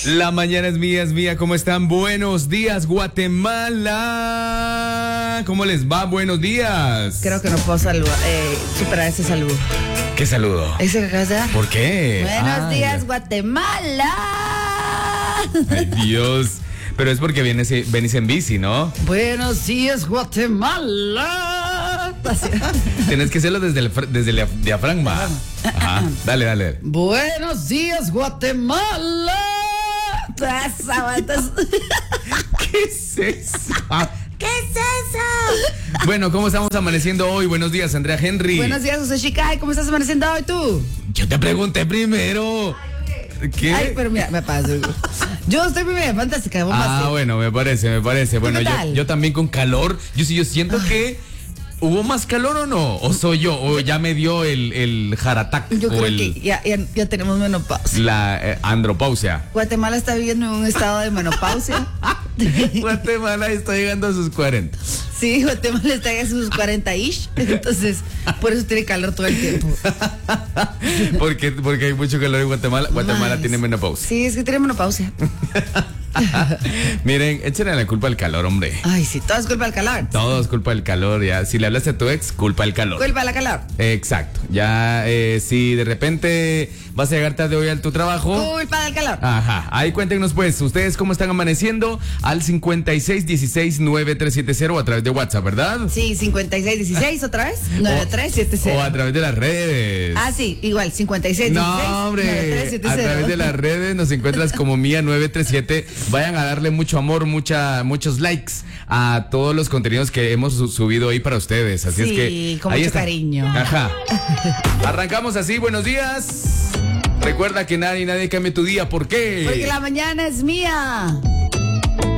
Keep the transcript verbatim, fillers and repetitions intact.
La mañana es mía, es mía. ¿Cómo están? Buenos días, Guatemala. ¿Cómo les va? Buenos días. Creo que no puedo saludar, eh, superar ese saludo. ¿Qué saludo? ¿Ese que acabas de dar? ¿Por qué? Buenos Ah, días, ya. Guatemala. Ay, Dios. Pero es porque vienes, venís en bici, ¿no? Buenos días, Guatemala. Así. Tienes que hacerlo desde el, fr- desde el diafragma. Ajá. Dale, dale. Buenos días, Guatemala. Todas aguantas. ¿Qué es eso? ¿Qué es eso? Bueno, ¿cómo estamos amaneciendo hoy? Buenos días, Andrea Henry. Buenos días, José Shikai. ¿Cómo estás amaneciendo hoy tú? Yo te pregunté primero. ¿Qué? Ay, pero mira, me pasa. Yo estoy muy bien, fantástica. Vamos a Ah, hacer. bueno, me parece, me parece. Bueno, qué yo, tal? yo también con calor. Yo sí, yo siento que hubo más calor o no. O soy yo, o ya me dio el, el jaratac. Yo o creo el, que ya, ya, ya tenemos menopausia. la eh, andropausia. Guatemala está viviendo en un estado de menopausia. Guatemala está llegando a sus cuarenta. Sí, Guatemala está en sus cuarenta ish. Entonces, por eso tiene calor todo el tiempo. porque, porque hay mucho calor en Guatemala. Guatemala Más. tiene menopausia. Sí, es que tiene menopausia. Miren, échenle la culpa al calor, hombre. Ay, sí, todo es culpa del calor. Todo es culpa del calor, ya. Si le hablaste a tu ex, culpa del calor. Culpa de la calor. Exacto. Ya, eh, si de repente vas a llegar tarde hoy a tu trabajo. Culpa del calor. Ajá, ahí cuéntenos pues, ustedes cómo están amaneciendo al cincuenta y seis dieciséis noventa y tres setenta o a través de WhatsApp, ¿verdad? Sí, cincuenta y seis dieciséis otra vez. nueve tres siete cero. O a través de las redes. Ah, sí, igual, cincuenta y seis dieciséis No, hombre, nueve tres siete a cero. través de las redes nos encuentras como Mía nueve tres siete. Vayan a darle mucho amor, mucha, muchos likes a todos los contenidos que hemos su- subido hoy para ustedes. Así Sí, es que con ahí mucho está. cariño. Ajá. Arrancamos así, buenos días. Recuerda que nadie, nadie cambie tu día. ¿Por qué? Porque la mañana es mía.